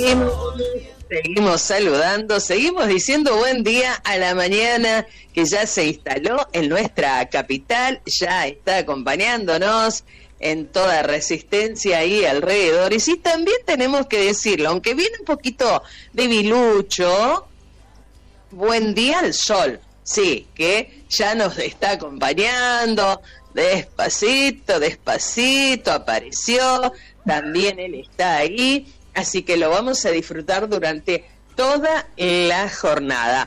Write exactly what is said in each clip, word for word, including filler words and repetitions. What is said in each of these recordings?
Seguimos, seguimos saludando, seguimos diciendo buen día a la mañana que ya se instaló en nuestra capital, ya está acompañándonos en toda Resistencia ahí alrededor. Y sí, también tenemos que decirlo, aunque viene un poquito debilucho, buen día al sol, sí, que ya nos está acompañando, despacito, despacito, apareció, también él está ahí, así que lo vamos a disfrutar durante toda la jornada.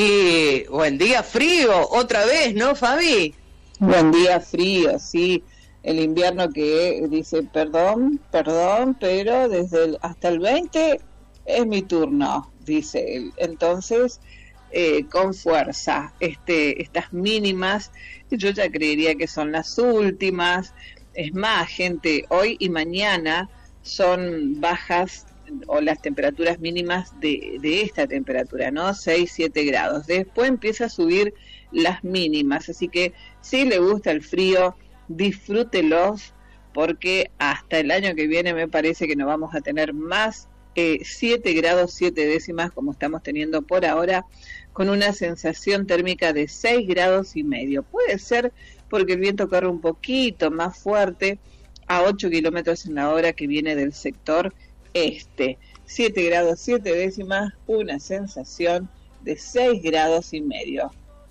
Y buen día frío, otra vez, ¿no, Fabi? Buen día frío, sí. El invierno que dice, perdón, perdón, pero desde el, hasta el veinte es mi turno, dice él. Entonces, eh, con fuerza, este, estas mínimas, yo ya creería que son las últimas. Es más, gente, hoy y mañana son bajas o las temperaturas mínimas de, de esta temperatura, ¿no? seis, siete grados. Después empieza a subir las mínimas, así que si le gusta el frío, disfrútelos, porque hasta el año que viene me parece que no vamos a tener más eh, siete grados siete décimas como estamos teniendo por ahora, con una sensación térmica de seis grados y medio. Puede ser porque el viento corre un poquito más fuerte a ocho kilómetros en la hora, que viene del sector este. siete grados siete décimas, una sensación de seis grados y medio.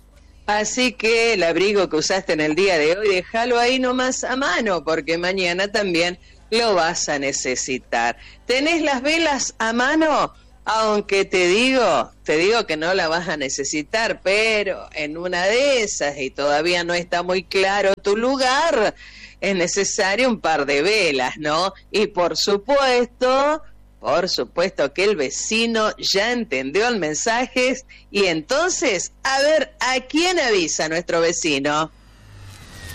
Así que el abrigo que usaste en el día de hoy, déjalo ahí nomás a mano, porque mañana también lo vas a necesitar. ¿Tenés las velas a mano? Aunque te digo, te digo que no la vas a necesitar, pero en una de esas, y todavía no está muy claro tu lugar, es necesario un par de velas, ¿no? Y por supuesto... Por supuesto que el vecino ya entendió el mensaje, y entonces, a ver, ¿a quién avisa nuestro vecino?